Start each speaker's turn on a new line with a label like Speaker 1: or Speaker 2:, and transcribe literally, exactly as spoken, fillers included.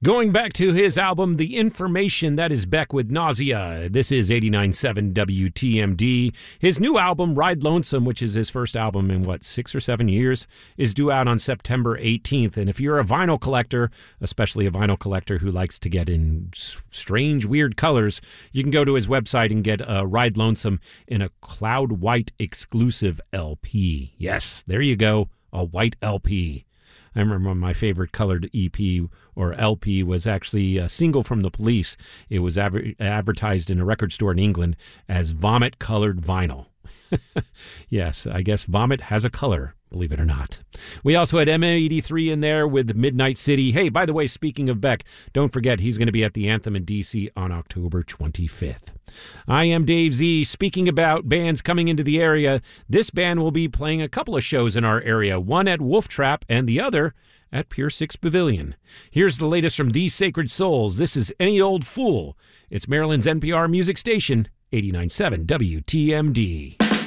Speaker 1: Going back to his album, The Information, that is Beck with Nausea. This is eighty-nine point seven W T M D. His new album, Ride Lonesome, which is his first album in, what, six or seven years, is due out on September eighteenth. And if you're a vinyl collector, especially a vinyl collector who likes to get in strange, weird colors, you can go to his website and get uh, Ride Lonesome in a Cloud White exclusive L P. Yes, there you go, a white L P. I remember my favorite colored E P or L P was actually a Single from the Police. It was adver- advertised in a record store in England as Vomit Colored Vinyl. Yes, I guess Vomit has a color, believe it or not. We also had M eighty-three in there with Midnight City. Hey, by the way, speaking of Beck, don't forget he's going to be at the Anthem in D C on October twenty-fifth. I am Dave Z. Speaking about bands coming into the area, this band will be playing a couple of shows in our area, one at Wolf Trap and the other at Pier six Pavilion. Here's the latest from These Sacred Souls. This is Any Old Fool. It's Maryland's N P R music station, eighty-nine point seven W T M D.